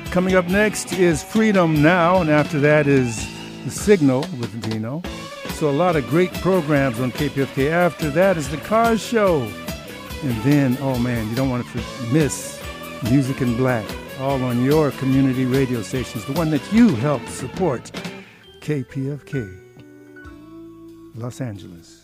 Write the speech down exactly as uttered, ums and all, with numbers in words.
Coming up next is Freedom Now, and after that is The Signal with Dino. So a lot of great programs on K P F K. After that is The Cars Show. And then, oh man, you don't want to miss Music in Black, all on your community radio stations, the one that you help support, K P F K, Los Angeles.